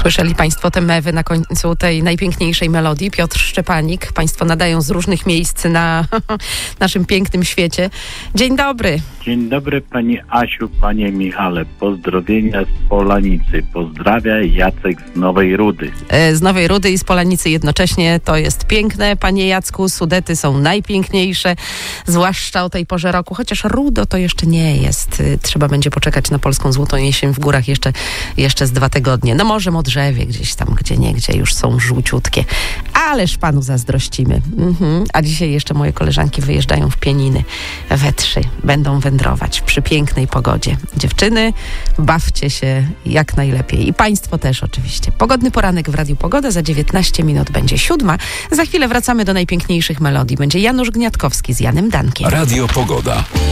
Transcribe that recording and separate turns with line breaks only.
Słyszeli Państwo te mewy na końcu tej najpiękniejszej melodii. Piotr Szczepanik. Państwo nadają z różnych miejsc na naszym pięknym świecie. Dzień dobry.
Dzień dobry Pani Asiu, Panie Michale. Pozdrowienia z Polanicy. Pozdrawia Jacek z Nowej Rudy.
Z Nowej Rudy i z Polanicy jednocześnie. To jest piękne, Panie Jacku. Sudety są najpiękniejsze, zwłaszcza o tej porze roku. Chociaż rudo to jeszcze nie jest. Trzeba będzie poczekać na polską złotą jesień w górach jeszcze z 2 tygodnie. No może Modrzewie gdzieś tam, gdzieniegdzie już są żółciutkie. Ależ Panu zazdrościmy. A dzisiaj jeszcze moje koleżanki wyjeżdżają w Pieniny we 3. Będą wędrować przy pięknej pogodzie. Dziewczyny, bawcie się jak najlepiej. I Państwo też oczywiście. Pogodny poranek w Radiu Pogoda. Za 19 minut będzie 7. Za chwilę wracamy do najpiękniejszych melodii. Będzie Janusz Gniatkowski z Janem Dankiem.
Radio Pogoda.